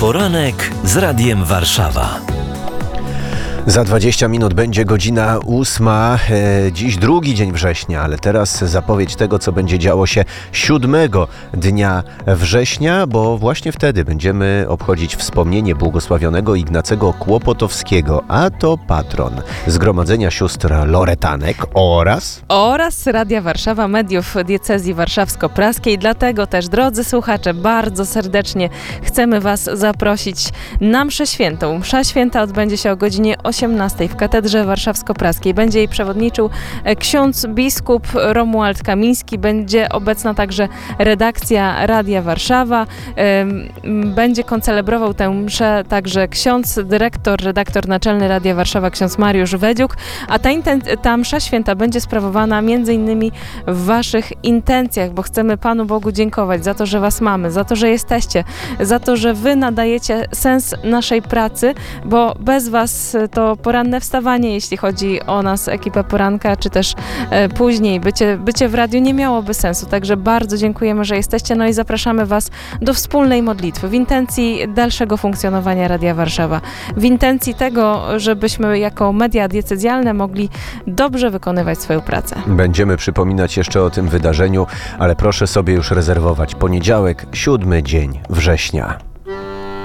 Poranek z Radiem Warszawa. Za 20 minut będzie godzina 8. Dziś drugi dzień września, ale teraz zapowiedź tego, co będzie działo się 7 dnia września, bo właśnie wtedy będziemy obchodzić wspomnienie błogosławionego Ignacego Kłopotowskiego, a to patron Zgromadzenia Sióstr Loretanek oraz Radia Warszawa, mediów diecezji warszawsko-praskiej. Dlatego też, drodzy słuchacze, bardzo serdecznie chcemy Was zaprosić na mszę świętą. Msza święta odbędzie się o godzinie 18 w Katedrze Warszawsko-Praskiej. Będzie jej przewodniczył ksiądz biskup Romuald Kamiński. Będzie obecna także redakcja Radia Warszawa. Będzie koncelebrował tę mszę także ksiądz redaktor naczelny Radia Warszawa, ksiądz Mariusz Wedziuk. A ta msza święta będzie sprawowana między innymi w Waszych intencjach, bo chcemy Panu Bogu dziękować za to, że Was mamy, za to, że jesteście, za to, że Wy nadajecie sens naszej pracy, bo bez Was to poranne wstawanie, jeśli chodzi o nas, ekipę poranka, czy też później bycie w radiu nie miałoby sensu. Także bardzo dziękujemy, że jesteście, no i zapraszamy Was do wspólnej modlitwy w intencji dalszego funkcjonowania Radia Warszawa, w intencji tego, żebyśmy jako media diecezjalne mogli dobrze wykonywać swoją pracę. Będziemy przypominać jeszcze o tym wydarzeniu, ale proszę sobie już rezerwować poniedziałek, 7 dzień września.